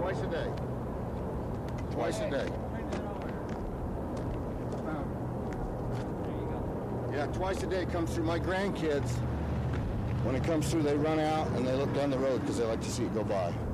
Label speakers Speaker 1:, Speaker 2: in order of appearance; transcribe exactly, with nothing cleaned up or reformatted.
Speaker 1: Twice a day. Twice a day. Yeah, twice a day it comes through. My grandkids, when it comes through, they run out and they look down the road because they like to see it go by.